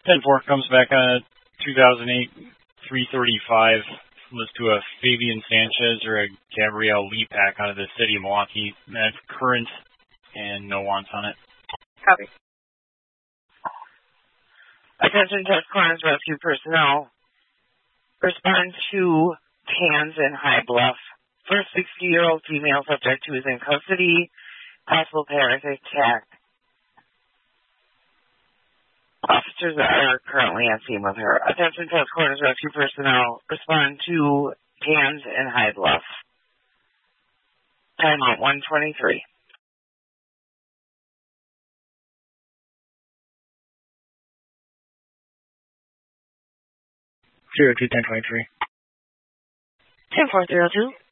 10-4 comes back on a 2008 335. Was to a Fabian Sanchez or a Gabrielle Leapak out of the city of Milwaukee. That's current and no wants on it. Copy. Attention Test Corners Rescue personnel. Respond to Tans in High Bluff. First 60-year-old female subject who is in custody. Possible panic attack. Officers are currently on scene with her. Attention Test Corners Rescue personnel. Respond to Tans in High Bluff. Time at 1:23. 02-10-23. 10-4-02.